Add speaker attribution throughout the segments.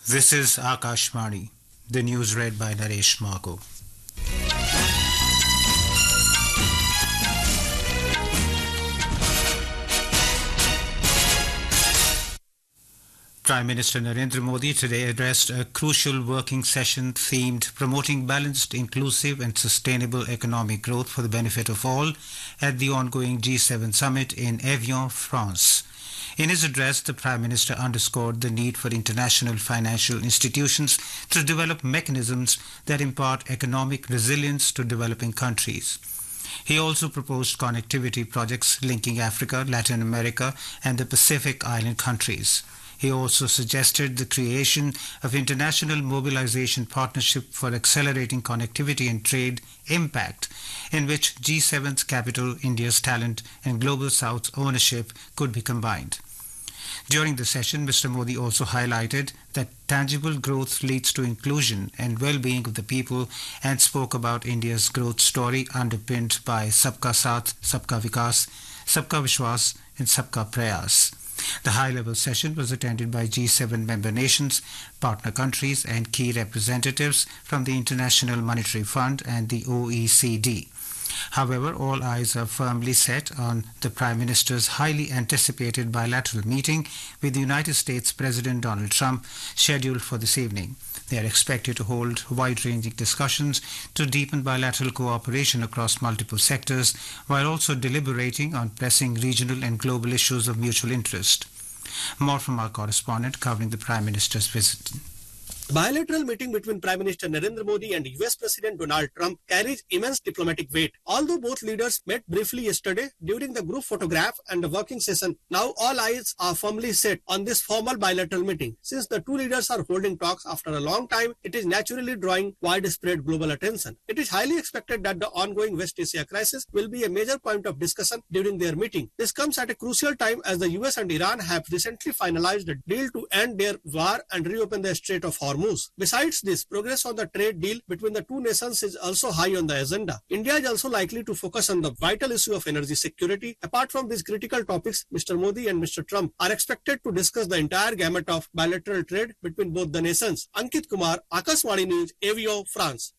Speaker 1: This is Akashvani. The news read by Naresh Margo. Prime Minister Narendra Modi today addressed a crucial working session themed promoting balanced, inclusive and sustainable economic growth for the benefit of all at the ongoing G7 summit in Evian, France. In his address, the Prime Minister underscored the need for international financial institutions to develop mechanisms that impart economic resilience to developing countries. He also proposed connectivity projects linking Africa, Latin America and the Pacific Island countries. He also suggested the creation of International Mobilization Partnership for Accelerating Connectivity and Trade Impact, in which G7's capital, India's talent and Global South's ownership could be combined. During the session, Mr. Modi also highlighted that tangible growth leads to inclusion and well-being of the people and spoke about India's growth story underpinned by Sabka Saath, Sabka Vikas, Sabka Vishwas and Sabka Prayas. The high-level session was attended by G7 member nations, partner countries and key representatives from the International Monetary Fund and the OECD. However, all eyes are firmly set on the Prime Minister's highly anticipated bilateral meeting with the United States President Donald Trump scheduled for this evening. They are expected to hold wide-ranging discussions to deepen bilateral cooperation across multiple sectors while also deliberating on pressing regional and global issues of mutual interest. More from our correspondent covering the Prime Minister's visit.
Speaker 2: The bilateral meeting between Prime Minister Narendra Modi and US President Donald Trump carries immense diplomatic weight. Although both leaders met briefly yesterday during the group photograph and the working session, now all eyes are firmly set on this formal bilateral meeting. Since the two leaders are holding talks after a long time, it is naturally drawing widespread global attention. It is highly expected that the ongoing West Asia crisis will be a major point of discussion during their meeting. This comes at a crucial time as the US and Iran have recently finalized a deal to end their war and reopen the Strait of Hormuz. Besides this, progress on the trade deal between the two nations is also high on the agenda. India is also likely to focus on the vital issue of energy security. Apart from these critical topics, Mr. Modi and Mr. Trump are expected to discuss the entire gamut of bilateral trade between both the nations. Ankit Kumar, Akashvani News, Evian, France.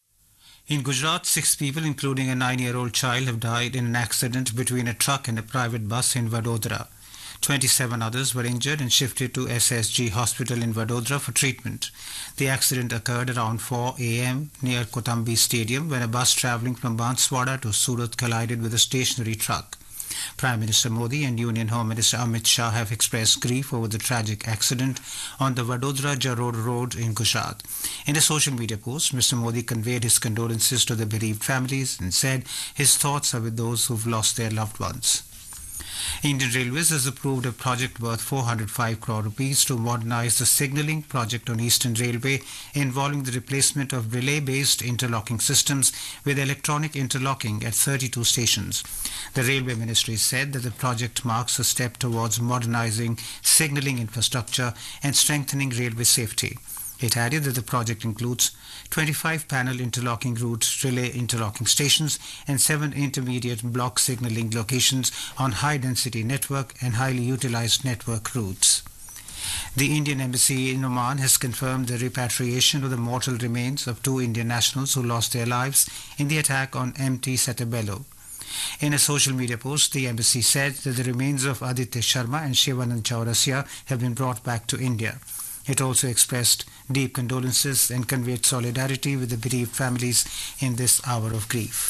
Speaker 1: In Gujarat, 6 people, including a 9-year-old child, have died in an accident between a truck and a private bus in Vadodara. 27 others were injured and shifted to SSG Hospital in Vadodara for treatment. The accident occurred around 4 a.m. near Kotambi Stadium when a bus travelling from Banswara to Surat collided with a stationary truck. Prime Minister Modi and Union Home Minister Amit Shah have expressed grief over the tragic accident on the Vadodara-Jarod Road in Gujarat. In a social media post, Mr. Modi conveyed his condolences to the bereaved families and said his thoughts are with those who've lost their loved ones. Indian Railways has approved a project worth 405 crore rupees to modernise the signalling project on Eastern Railway involving the replacement of relay-based interlocking systems with electronic interlocking at 32 stations. The Railway Ministry said that the project marks a step towards modernising signalling infrastructure and strengthening railway safety. It added that the project includes 25 panel interlocking route relay interlocking stations and 7 intermediate block signalling locations on high-density network and highly utilized network routes. The Indian Embassy in Oman has confirmed the repatriation of the mortal remains of 2 Indian nationals who lost their lives in the attack on MT Setabelo. In a social media post, the embassy said that the remains of Aditya Sharma and Shivanand Chaurasia have been brought back to India. It also expressed deep condolences and conveyed solidarity with the bereaved families in this hour of grief.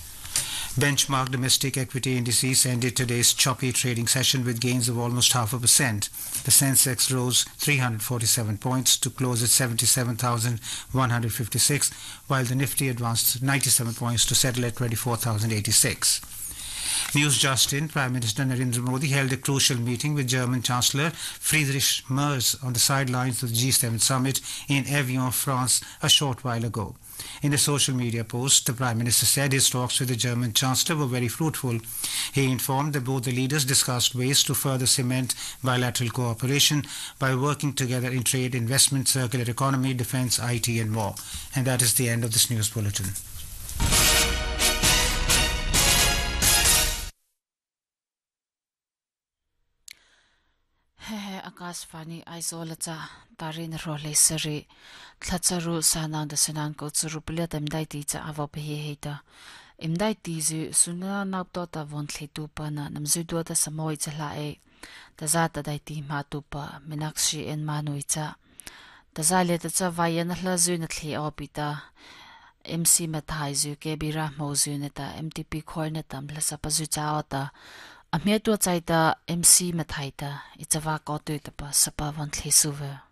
Speaker 1: Benchmark domestic equity indices ended today's choppy trading session with gains of almost 0.5%. The Sensex rose 347 points to close at 77,156, while the Nifty advanced 97 points to settle at 24,086. News just in, Prime Minister Narendra Modi held a crucial meeting with German Chancellor Friedrich Merz on the sidelines of the G7 summit in Evian, France, a short while ago. In a social media post, the Prime Minister said his talks with the German Chancellor were very fruitful. He informed that both the leaders discussed ways to further cement bilateral cooperation by working together in trade, investment, circular economy, defence, IT and more. And that is the end of this news bulletin.
Speaker 3: Asfani Isolata Darin Role Seri Tlatsaru Sanang the Senanko Tsurupilia Imdaiti Avopeheta Imdaiti Suna Naptota Vontli Tupana Namzudota Samoita Lae Tazata Daiti Matupa Minakshi and Manuita Tazaleta Vayan Lazunatli Opita MC Mataizu Gebira Mozuneta MTP Cornetam Lasapazuta Amia tu caita MC Mataita, it's a vac auto the bus, a pavant hisuver.